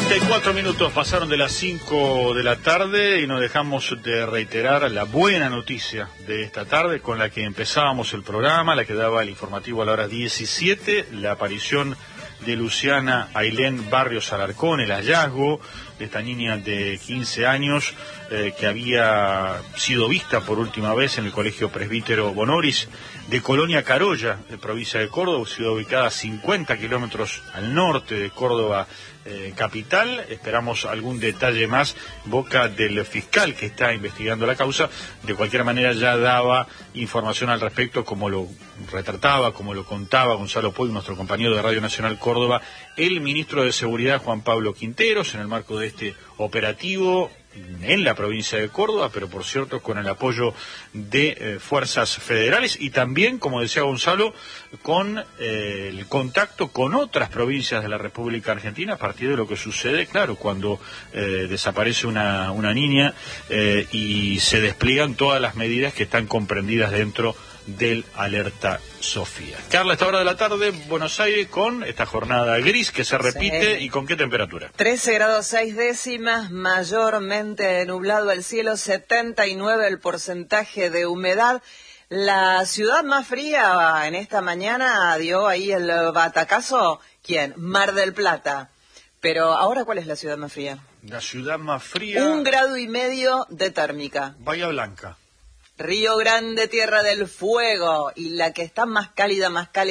34 minutos pasaron de las 5 de la tarde y no dejamos de reiterar la buena noticia de esta tarde con la que empezábamos el programa, la que daba el informativo a la hora 17, la aparición de Luciana Ailén Barrios Alarcón, el hallazgo de esta niña de 15 años que había sido vista por última vez en el Colegio Presbítero Bonoris de Colonia Carolla, de provincia de Córdoba, ciudad ubicada a 50 kilómetros al norte de Córdoba capital. Esperamos algún detalle más boca del fiscal que está investigando la causa. De cualquier manera ya daba información al respecto, como lo retrataba, como lo contaba Gonzalo Puig, nuestro compañero de Radio Nacional Córdoba, el ministro de Seguridad Juan Pablo Quinteros, en el marco de este operativo en la provincia de Córdoba, pero por cierto con el apoyo de fuerzas federales y también, como decía Gonzalo, con el contacto con otras provincias de la República Argentina a partir de lo que sucede, claro, cuando desaparece una niña y se despliegan todas las medidas que están comprendidas dentro del Alerta Sofía. Carla, a esta hora de la tarde, Buenos Aires con esta jornada gris que se repite, sí. ¿Y con qué temperatura? 13 grados 6 décimas, mayormente nublado el cielo, 79 el porcentaje de humedad. La ciudad más fría en esta mañana dio ahí el batacazo, ¿quién? Mar del Plata. Pero ahora, ¿cuál es la ciudad más fría? La ciudad más fría... 1,5 grados de térmica. Bahía Blanca. Río Grande, Tierra del Fuego, y la que está más cálida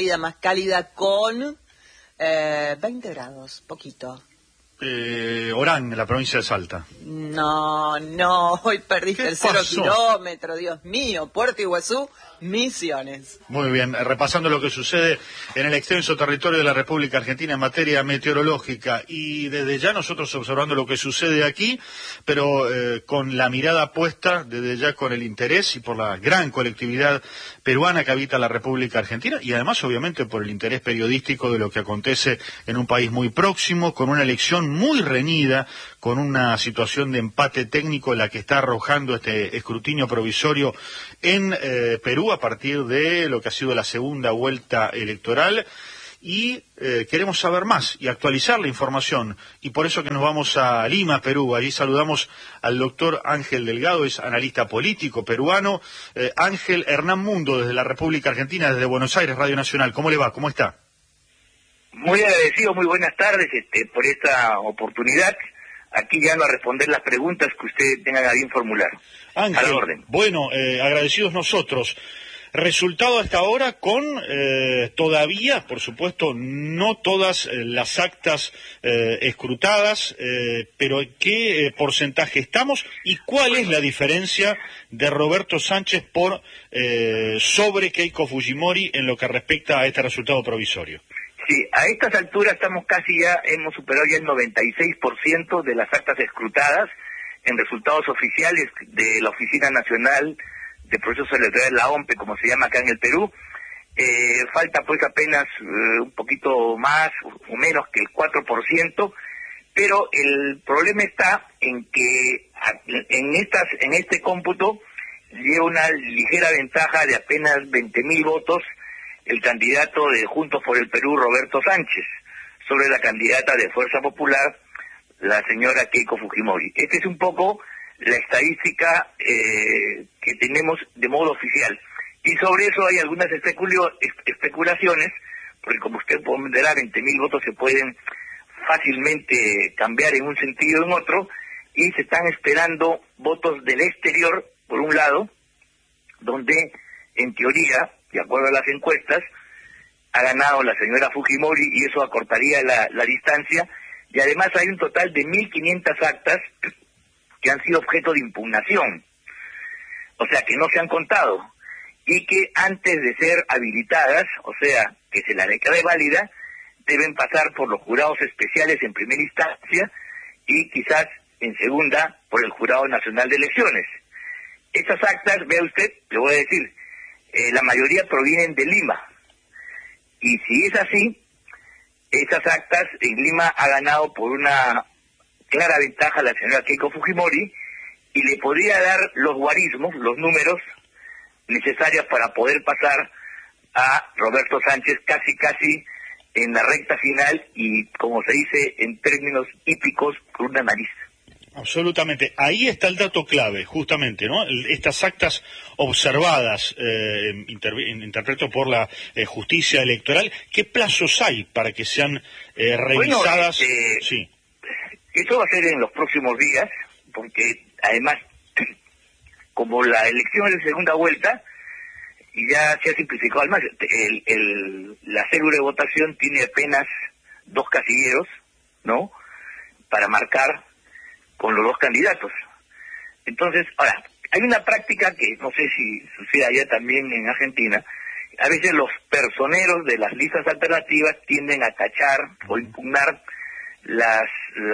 con 20 grados, poquito. Orán, en la provincia de Salta. No, hoy perdiste el 0 kilómetro, Dios mío, Puerto Iguazú, Misiones. Muy bien, repasando lo que sucede en el extenso territorio de la República Argentina en materia meteorológica y desde ya nosotros observando lo que sucede aquí, pero con la mirada puesta desde ya con el interés y por la gran colectividad peruana que habita la República Argentina y además obviamente por el interés periodístico de lo que acontece en un país muy próximo, con una elección muy reñida, con una situación de empate técnico en la que está arrojando este escrutinio provisorio en Perú a partir de lo que ha sido la segunda vuelta electoral y queremos saber más y actualizar la información y por eso que nos vamos a Lima, Perú. Allí saludamos al doctor Ángel Delgado, es analista político peruano. Ángel, Hernán Mundo desde la República Argentina, desde Buenos Aires, Radio Nacional. ¿Cómo le va? ¿Cómo está? Muy agradecido, muy buenas tardes por esta oportunidad. Aquí ya a responder las preguntas que usted tenga a bien formular. Ángel, a la orden. Bueno, agradecidos nosotros. Resultado hasta ahora con todavía, por supuesto, no todas las actas escrutadas, pero ¿en qué porcentaje estamos? ¿Y cuál es la diferencia de Roberto Sánchez por sobre Keiko Fujimori en lo que respecta a este resultado provisorio? Sí, a estas alturas hemos superado ya el 96% de las actas escrutadas en resultados oficiales de la Oficina Nacional de Procesos Electorales, la OMPE, como se llama acá en el Perú. Falta pues apenas un poquito más o menos que el 4%, pero el problema está en que en este cómputo lleva una ligera ventaja de apenas 20.000 votos el candidato de Juntos por el Perú, Roberto Sánchez, sobre la candidata de Fuerza Popular, la señora Keiko Fujimori. Esta es un poco la estadística que tenemos de modo oficial. Y sobre eso hay algunas especulaciones, porque como usted puede entenderá, 20.000 votos se pueden fácilmente cambiar en un sentido o en otro, y se están esperando votos del exterior, por un lado, donde, en teoría, de acuerdo a las encuestas, ha ganado la señora Fujimori y eso acortaría la distancia, y además hay un total de 1.500 actas que han sido objeto de impugnación, o sea que no se han contado, y que antes de ser habilitadas, o sea que se la declare válida, deben pasar por los jurados especiales en primera instancia y quizás en segunda por el Jurado Nacional de Elecciones. Estas actas, vea usted, le voy a decir, la mayoría provienen de Lima, y si es así, esas actas en Lima ha ganado por una clara ventaja a la señora Keiko Fujimori y le podría dar los guarismos, los números necesarios para poder pasar a Roberto Sánchez casi en la recta final y, como se dice en términos hípicos, con una nariz. Absolutamente. Ahí está el dato clave, justamente, ¿no? Estas actas observadas, interpreto por la justicia electoral, ¿qué plazos hay para que sean revisadas? Bueno, sí. Eso va a ser en los próximos días, porque además, como la elección es de segunda vuelta, y ya se ha simplificado al más, la célula de votación tiene apenas 2 casilleros, ¿no?, para marcar con los 2 candidatos. Entonces, ahora, hay una práctica que no sé si sucede allá también en Argentina. A veces los personeros de las listas alternativas tienden a tachar o impugnar las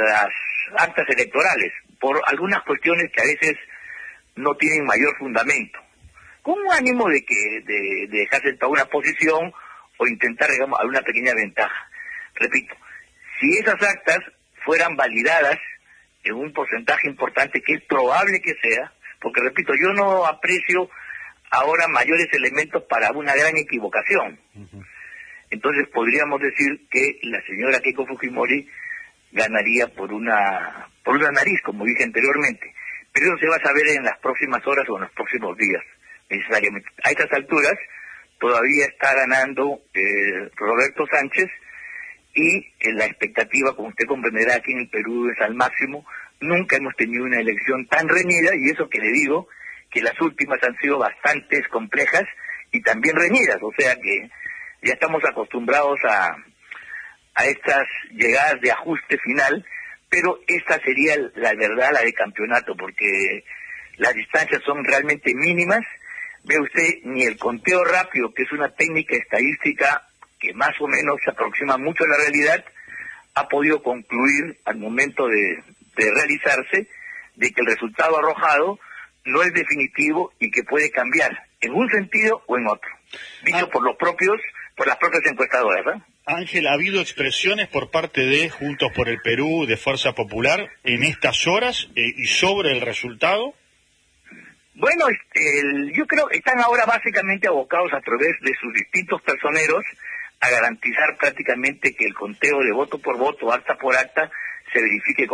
actas electorales por algunas cuestiones que a veces no tienen mayor fundamento, con un ánimo de dejar sentada una posición o intentar, digamos, alguna pequeña ventaja. Repito, si esas actas fueran validadas en un porcentaje importante, que es probable que sea, porque repito, yo no aprecio ahora mayores elementos para una gran equivocación. Entonces podríamos decir que la señora Keiko Fujimori ganaría por una nariz, como dije anteriormente, pero eso se va a saber en las próximas horas o en los próximos días, necesariamente. A estas alturas todavía está ganando Roberto Sánchez, y la expectativa, como usted comprenderá, aquí en el Perú es al máximo. Nunca hemos tenido una elección tan reñida, y eso que le digo, que las últimas han sido bastante complejas y también reñidas, o sea que ya estamos acostumbrados a estas llegadas de ajuste final, pero esta sería la verdad, la de campeonato, porque las distancias son realmente mínimas. Ve usted, ni el conteo rápido, que es una técnica estadística que más o menos se aproxima mucho a la realidad, ha podido concluir al momento de realizarse de que el resultado arrojado no es definitivo y que puede cambiar en un sentido o en otro, dicho por las propias encuestadoras, ¿eh? Ángel, ¿ha habido expresiones por parte de Juntos por el Perú, de Fuerza Popular, en estas horas y sobre el resultado? Bueno, yo creo que están ahora básicamente abocados a través de sus distintos personeros a garantizar prácticamente que el conteo de voto por voto, acta por acta, se verifique